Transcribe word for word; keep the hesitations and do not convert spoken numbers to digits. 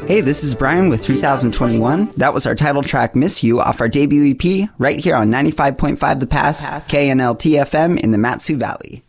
Hey, this is Brian with three thousand twenty-one. That was our title track, Miss You, off our debut E P, right here on ninety-five point five The Pass, K N L T F M in the Mat-Su Valley.